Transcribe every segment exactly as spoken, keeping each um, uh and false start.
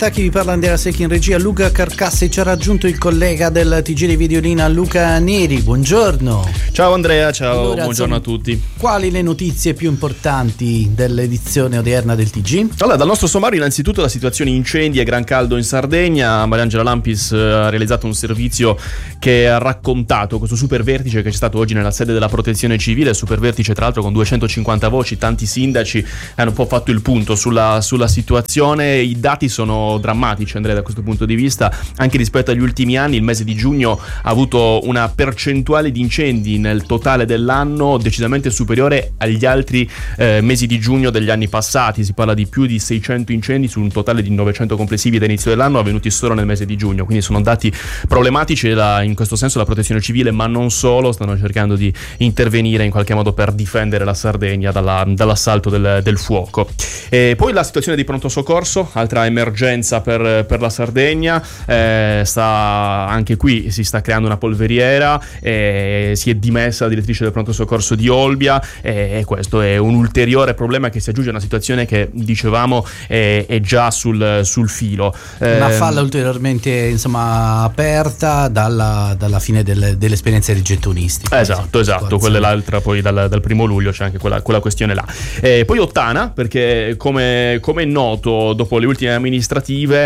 Chi vi parla Andrea Secchi in regia, Luca Carcassi, ci ha raggiunto il collega del T G di Videolina Luca Neri, buongiorno. Ciao Andrea, ciao, allora, buongiorno insomma, a tutti. Quali le notizie più importanti dell'edizione odierna del T G? Allora, dal nostro sommario innanzitutto la situazione incendi e gran caldo in Sardegna. Mariangela Lampis ha realizzato un servizio che ha raccontato questo super vertice che c'è stato oggi nella sede della Protezione Civile, super vertice tra l'altro con duecentocinquanta voci, tanti sindaci hanno un po' fatto il punto sulla, sulla situazione. I dati sono drammatici, Andrea, da questo punto di vista. Anche rispetto agli ultimi anni, il mese di giugno ha avuto una percentuale di incendi nel totale dell'anno decisamente superiore agli altri eh, mesi di giugno degli anni passati. Si parla di più di seicento incendi su un totale di novecento complessivi dall'inizio dell'anno, avvenuti solo nel mese di giugno, quindi sono dati problematici. La, in questo senso la Protezione Civile, ma non solo, stanno cercando di intervenire in qualche modo per difendere la Sardegna dalla, dall'assalto del, del fuoco. E poi la situazione di pronto soccorso, altra emergenza Per, per la Sardegna, eh, sta anche qui si sta creando una polveriera, eh, si è dimessa la direttrice del pronto soccorso di Olbia, eh, e questo è un ulteriore problema che si aggiunge a una situazione che dicevamo è, è già sul, sul filo. Eh, una falla ulteriormente insomma aperta dalla, dalla fine del, dell'esperienza dei gettonisti. Esatto, esatto, quella è l'altra, poi dal, dal primo luglio c'è anche quella, quella questione là. Eh, poi Ottana, perché come, come è noto, dopo le ultime amministrative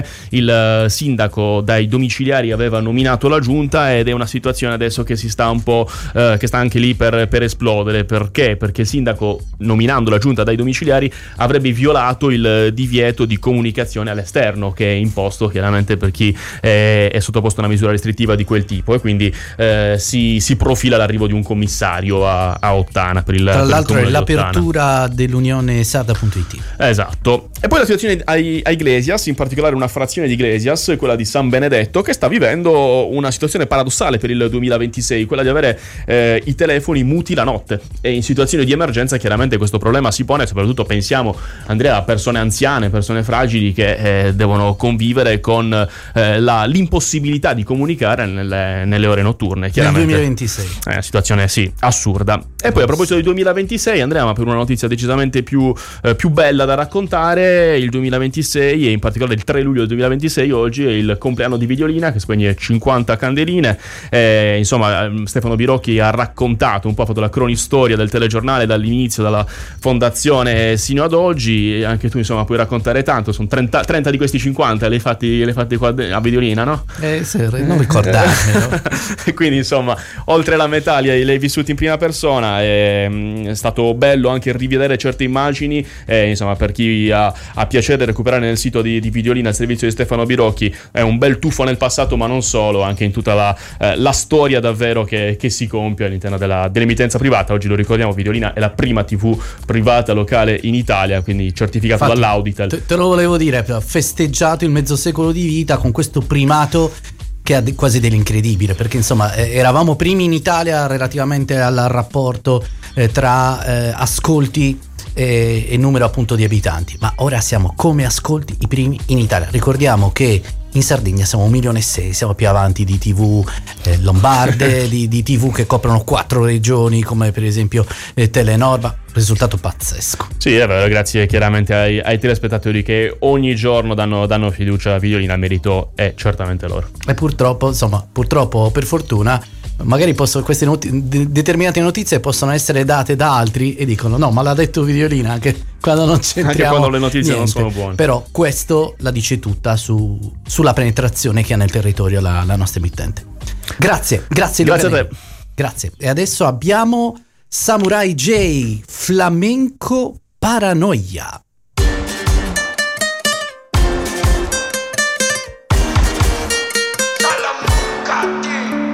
il sindaco dai domiciliari aveva nominato la giunta, ed è una situazione adesso che si sta un po' eh, che sta anche lì per, per esplodere. Perché? Perché il sindaco, nominando la giunta dai domiciliari, avrebbe violato il divieto di comunicazione all'esterno, che è imposto chiaramente per chi è, è sottoposto a una misura restrittiva di quel tipo, e quindi eh, si, si profila l'arrivo di un commissario a, a Ottana per il, tra per l'altro il è l'apertura dell'unione sarda punto it. Esatto. E poi la situazione ai, ai Iglesias, in particolare una frazione di Iglesias, quella di San Benedetto, che sta vivendo una situazione paradossale per il duemilaventisei, quella di avere eh, i telefoni muti la notte. E in situazioni di emergenza chiaramente questo problema si pone, soprattutto pensiamo, Andrea, a persone anziane, persone fragili che eh, devono convivere con eh, la, l'impossibilità di comunicare nelle, nelle ore notturne. Chiaramente nel duemilaventisei è una situazione sì assurda. E poi a proposito del duemilaventisei, Andrea, ma per una notizia decisamente più, eh, più bella da raccontare, il duemilaventisei, e in particolare il tre luglio del duemilaventisei, oggi è il compleanno di Videolina, che spegne cinquanta candeline. Eh, insomma, Stefano Birocchi ha raccontato un po', ha fatto la cronistoria del telegiornale dall'inizio, dalla fondazione sino ad oggi. Anche tu insomma puoi raccontare tanto, sono trenta, trenta di questi cinquanta li hai fatti, li hai fatti qua a Videolina, no? Eh, sì, non ricordarmelo. Quindi insomma, oltre la metà li hai, li hai vissuti in prima persona. È, è stato bello anche rivedere certe immagini, e insomma, per chi ha, ha piacere recuperare nel sito di, di Videolina il servizio di Stefano Birocchi, è un bel tuffo nel passato, ma non solo, anche in tutta la, eh, la storia davvero che, che si compie all'interno della, dell'emittenza privata. Oggi lo ricordiamo, Videolina è la prima tivù privata locale in Italia, quindi certificato Infatti, dall'Auditel. Te, te lo volevo dire, ha festeggiato il mezzo secolo di vita con questo primato che ha de- quasi dell'incredibile, perché insomma eh, eravamo primi in Italia relativamente al rapporto eh, tra eh, ascolti e, e numero appunto di abitanti, ma ora siamo come ascolti i primi in Italia. Ricordiamo che in Sardegna siamo un milione e sei, siamo più avanti di tivù eh, lombarde, di, di tivù che coprono quattro regioni come per esempio eh, Telenorba. Risultato pazzesco. Sì, è vero, grazie chiaramente ai, ai telespettatori che ogni giorno danno, danno fiducia a Videolina. Il merito è certamente loro. E purtroppo, insomma, purtroppo per fortuna, magari posso, queste noti- de- determinate notizie possono essere date da altri e dicono no, ma l'ha detto Videolina anche quando non c'entriamo, anche quando le notizie niente. non sono buone. Però questo la dice tutta su, sulla penetrazione che ha nel territorio la, la nostra emittente. Grazie, grazie Grazie Luca a te. Grazie. E adesso abbiamo Samurai J, Flamenco Paranoia.